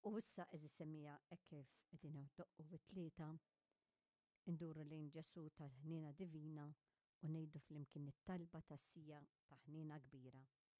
U issa eżi semmija kif qegħdin doqqu bit-tlieta, induru lejn Ġesu tal-ħnina divina u ngħidu flimkien it-talba tas-sija ta' ħnina kbira.